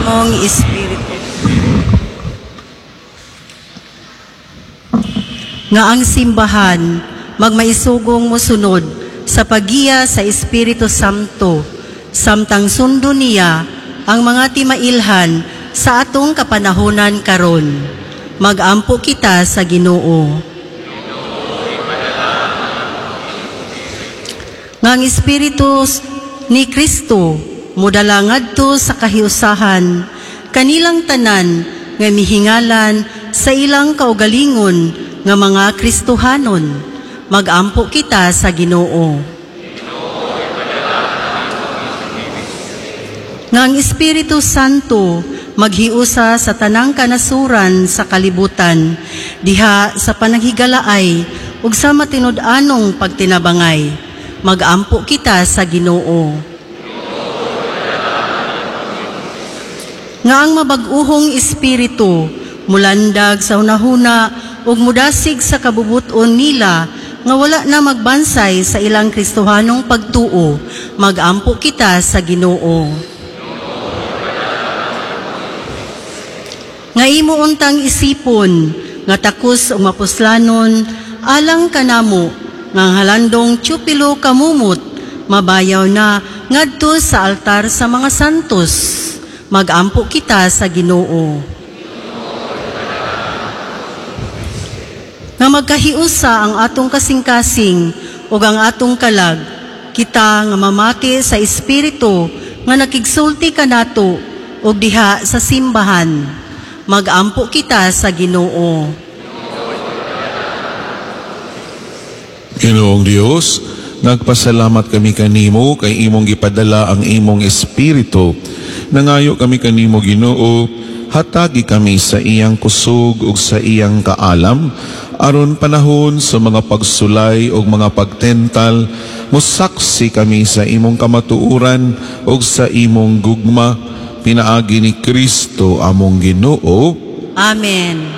imong espiritu. Nga ang simbahan magmaisugong mosunod sa pagiya sa Espiritu Santo, samtang sundo niya ang mga timailhan sa atong kapanahunan karon. Mag-ampo kita sa Ginoo. Nga ang Espiritu ni Kristo mudala ngadto sa kahiusahan, kanilang tanan nga mihingalan sa ilang kaugalingon nga mga Kristohanon. Mag-ampo kita sa Ginoo. Nga ang Espiritu Santo maghiusa sa tanang kanasuran sa kalibutan, diha sa pananghigalaay ug sa matinud-anong pagtinabangay. Mag-ampo kita sa Ginoo. Nga ang mabag-uhong Espiritu mulandag sa hunahuna ug mudasig sa kabubuton nila nga wala na magbansay sa ilang Kristohanong pagtuo. Mag-ampo kita sa Ginoo. Nga imo untang isipon nga takos ug mapuslanon alang kanamo nga halandong tiyupilo kamumot mabayaw na ngadto sa altar sa mga santos. Mag-ampo kita sa Ginoo. Nga magkahiusa ang atong kasing-kasing ug ang atong kalag, kita nga mamati sa Espiritu nga nakigsulti kanato ug diha sa simbahan. Mag-ampo kita sa Ginoo. Ginoong Dios, nagpasalamat kami kanimo kay imong gipadala ang imong Espiritu. Nangayo kami kanimo Ginoo, hatagi kami sa iyang kusog ug sa iyang kaalam, aron panahon sa mga pagsulay ug mga pagtental, musaksi kami sa imong kamatuoran ug sa imong gugma, pinaagi ni Kristo among Ginoo. Amen.